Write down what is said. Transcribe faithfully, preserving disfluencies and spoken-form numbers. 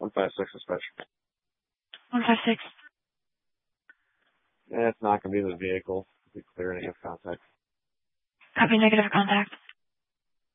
one five six dispatch. one five six. Yeah, it's not going to be the vehicle. We'll be clear any of contact. Copy negative contact.